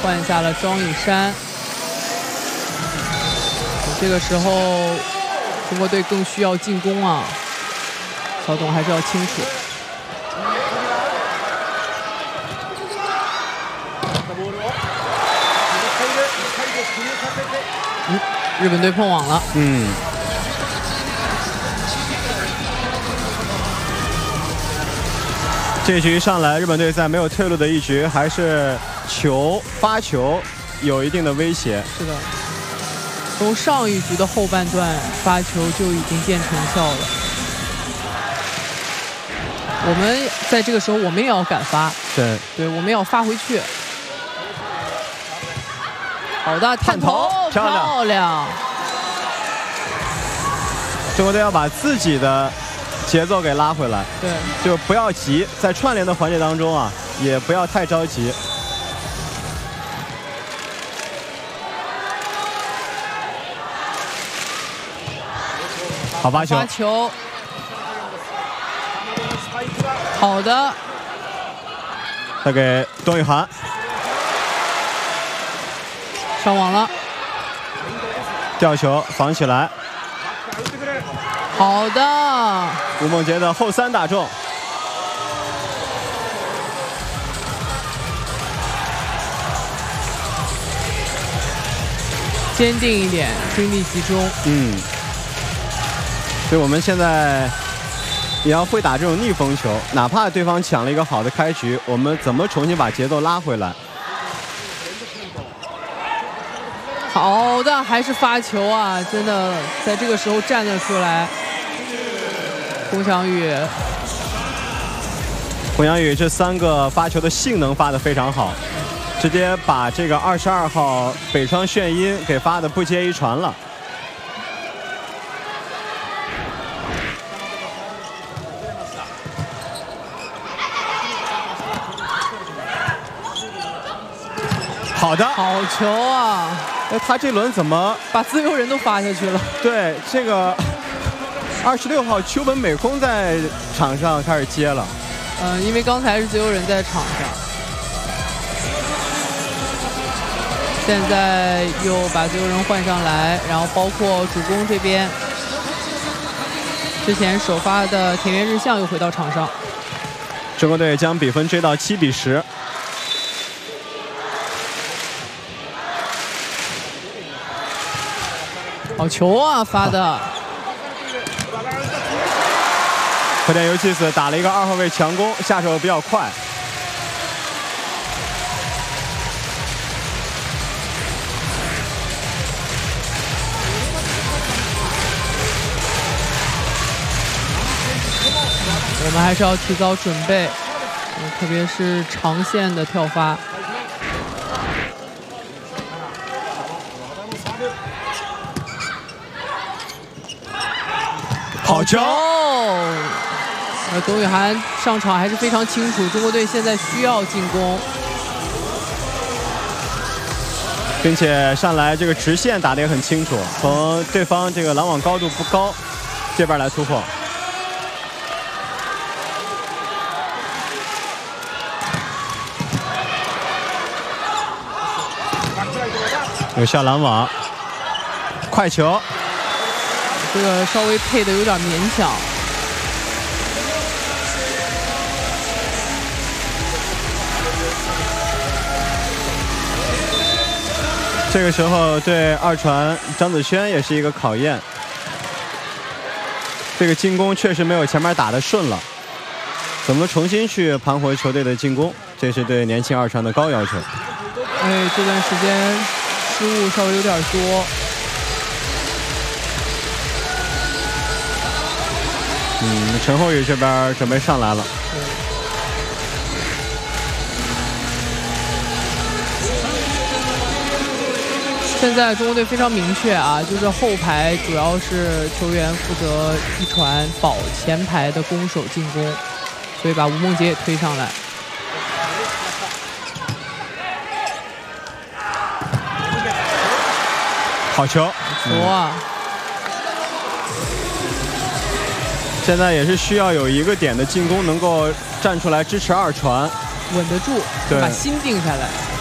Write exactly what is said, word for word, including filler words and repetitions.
换下了庄雨珊。这个时候，中国队更需要进攻啊，曹董还是要清楚。嗯，日本队碰网了。 嗯。 这局上来，日本队在没有退路的一局，还是球发球有一定的威胁。 是的，从上一局的后半段发球就已经见成效了。我们在这个时候，我们也要敢发。 对， 对，我们要发回去。好的，探头， 漂亮， 漂亮。 中国队要把自己的 节奏给拉回来， 对， 就不要急，在串联的环节当中啊，也不要太着急。好发球， 发球，好的， 再给东雨涵， 上网了， 吊球防起来。 好的， 吴梦洁的后三打中， 坚定一点，精力集中。 嗯，所以我们现在也要会打这种逆风球，哪怕对方抢了一个好的开局，我们怎么重新把节奏拉回来？ 好的，还是发球啊！真的在这个时候站了出来。 龚翔宇， 龚翔宇这三个发球的性能发得非常好，直接把这个二十二号北川炫音给发的不接一传了。好的， 好球啊！ 哎，他这轮怎么把自由人都发下去了？ 对，这个。 二十六号秋本美空在场上开始接了， 嗯、呃，因为刚才是自由人在场上，现在又把自由人换上来，然后包括主攻这边，之前首发的田园日向又回到场上， 中国队将比分追到七比十。 好球啊，发的！ 和田由纪子打了一个二后卫强攻，下手比较快。 我们还是要提早准备，特别是长线的跳发。 好球！ 呃，董雨涵上场还是非常清楚，中国队现在需要进攻， 并且上来这个直线打得也很清楚，从对方这个拦网高度不高这边来突破。有效拦网，快球， 这个稍微配的有点勉强。 这个时候对二传张子萱也是一个考验，这个进攻确实没有前面打得顺了，怎么重新去盘活球队的进攻？这是对年轻二传的高要求。 哎，这段时间失误稍微有点多。 嗯，陈后宇这边准备上来了。 现在中国队非常明确啊，就是后排主要是球员负责一传保前排的攻守进攻，所以把吴梦洁也推上来。 好球！ 球啊！ 现在也是需要有一个点的进攻能够站出来支持二传， 稳得住， 对， 把心定下来。